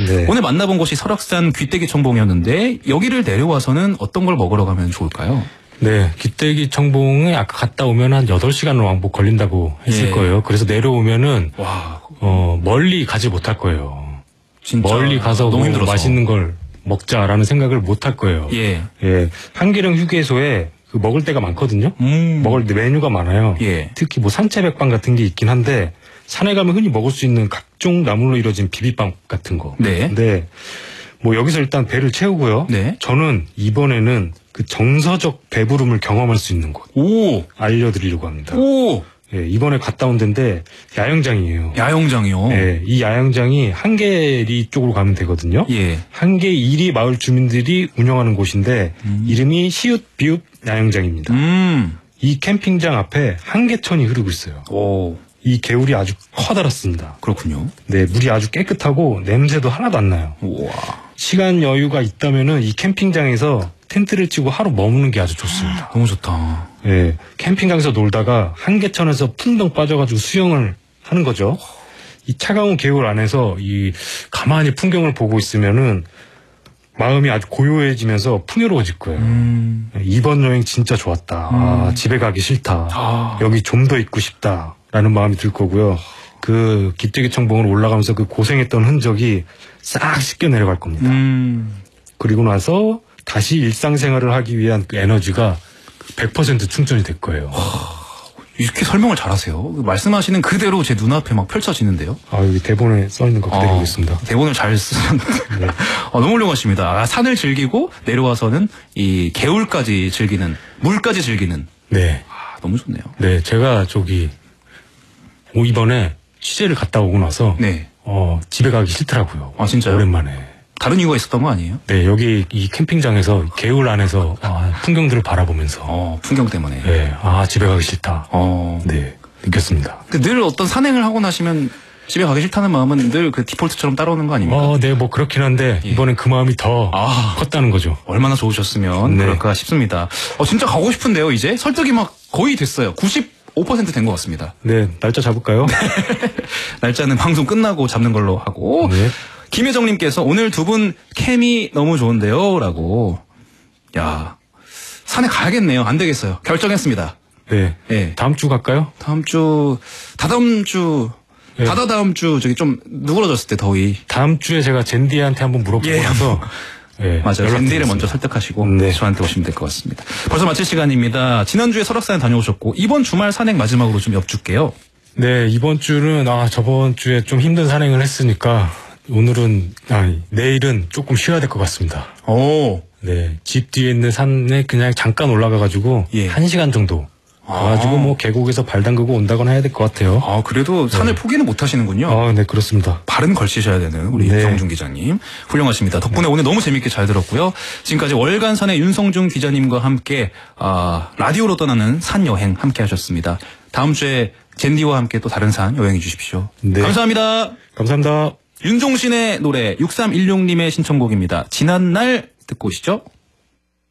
네. 오늘 만나본 곳이 설악산 귀때기 청봉이었는데 여기를 내려와서는 어떤 걸 먹으러 가면 좋을까요? 네, 귀때기 청봉에 아까 갔다 오면 한 8시간 왕복 걸린다고 했을 거예요. 그래서 내려오면은 와, 멀리 가지 못할 거예요. 진짜 멀리 가서 너무 뭐 힘들어서. 맛있는 걸 먹자라는 생각을 못 할 거예요. 예. 예, 한계령 휴게소에 그 먹을 데가 많거든요. 먹을 데 메뉴가 많아요. 예. 특히 뭐 상체백반 같은 게 있긴 한데 산에 가면 흔히 먹을 수 있는 각종 나물로 이루어진 비빔밥 같은 거. 네. 근데 뭐 여기서 일단 배를 채우고요. 네. 저는 이번에는 그 정서적 배부름을 경험할 수 있는 곳 오, 알려드리려고 합니다. 오, 예, 이번에 갔다 온 데인데 야영장이에요. 야영장이요. 예, 이 야영장이 한계리 쪽으로 가면 되거든요. 예. 한계 이리 마을 주민들이 운영하는 곳인데 이름이 시읒비읒 야영장입니다. 이 캠핑장 앞에 한계천이 흐르고 있어요. 오, 이 개울이 아주 커다랗습니다. 그렇군요. 네, 물이 아주 깨끗하고 냄새도 하나도 안 나요. 우와. 시간 여유가 있다면은 이 캠핑장에서 텐트를 치고 하루 머무는 게 아주 좋습니다. 너무 좋다. 예, 캠핑장에서 놀다가 한계천에서 풍덩 빠져가지고 수영을 하는 거죠. 이 차가운 개울 안에서 이 가만히 풍경을 보고 있으면은 마음이 아주 고요해지면서 풍요로워질 거예요. 이번 여행 진짜 좋았다. 아, 집에 가기 싫다. 아. 여기 좀 더 있고 싶다라는 마음이 들 거고요. 그 귀때기 청봉을 올라가면서 그 고생했던 흔적이 싹 씻겨 내려갈 겁니다. 그리고 나서 다시 일상생활을 하기 위한 그 에너지가 100% 충전이 될 거예요. 이렇게 설명을 잘하세요. 말씀하시는 그대로 제 눈앞에 막 펼쳐지는데요. 아, 여기 대본에 써 있는 거 그대로 있습니다. 대본을 잘 쓰셨는데. 네. 너무 훌륭하십니다. 아, 산을 즐기고 내려와서는 이 개울까지 즐기는, 물까지 즐기는. 네. 아, 너무 좋네요. 네, 제가 이번에 취재를 갔다 오고 나서 네. 집에 가기 싫더라고요. 아, 진짜요? 오랜만에. 다른 이유가 있었던 거 아니에요? 네, 여기 이 캠핑장에서 개울 안에서 풍경들을 바라보면서 풍경 때문에. 네, 집에 가기 싫다. 네, 느꼈습니다. 늘 어떤 산행을 하고 나시면 집에 가기 싫다는 마음은 늘 그 디폴트처럼 따라오는 거 아닙니까? 네, 뭐 그렇긴 한데 이번엔 그 마음이 더 컸다는 거죠. 얼마나 좋으셨으면 네. 그럴까 싶습니다. 진짜 가고 싶은데요, 이제? 설득이 막 거의 됐어요. 95% 된 것 같습니다. 네, 날짜 잡을까요? 날짜는 방송 끝나고 잡는 걸로 하고. 네. 김혜정님께서 오늘 두 분 캠이 너무 좋은데요? 라고. 야, 산에 가야겠네요. 안 되겠어요. 결정했습니다. 네. 네. 다음 주 갈까요? 다다음 주, 네. 저기 좀 누그러졌을 때 더위. 다음 주에 제가 젠디한테 한번 물어보고 나서 네, 맞아요. 젠디를 먼저 설득하시고 네. 저한테 오시면 될 것 같습니다. 벌써 마칠 시간입니다. 지난주에 설악산 다녀오셨고 이번 주말 산행 마지막으로 좀 엽줄게요. 네, 이번 주는 저번 주에 좀 힘든 산행을 했으니까 내일은 조금 쉬어야 될 것 같습니다. 오. 네, 집 뒤에 있는 산에 그냥 잠깐 올라가가지고 1시간 정도 가가지고 뭐 계곡에서 발 담그고 온다거나 해야 될 것 같아요. 그래도 산을 포기는 못 하시는군요. 네, 그렇습니다. 발은 걸치셔야 되는 우리 윤성준 기자님. 훌륭하십니다. 덕분에 오늘 너무 재밌게 잘 들었고요. 지금까지 월간산의 윤성준 기자님과 함께 라디오로 떠나는 산 여행 함께 하셨습니다. 다음 주에 젠디와 함께 또 다른 산 여행해 주십시오. 네. 감사합니다. 감사합니다. 윤종신의 노래 6316님의 신청곡입니다. 지난날 듣고 오시죠.